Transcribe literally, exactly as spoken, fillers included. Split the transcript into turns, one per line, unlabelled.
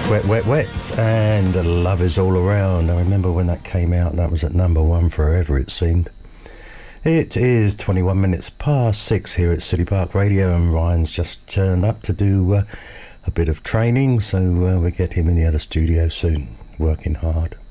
Wet, Wet, Wet, and Love Is All Around. I remember when that came out, that was at number one forever, it seemed. It is twenty-one minutes past six here at City Park Radio, and Ryan's just turned up to do uh, a bit of training, so uh, we'll get him in the other studio soon, working hard.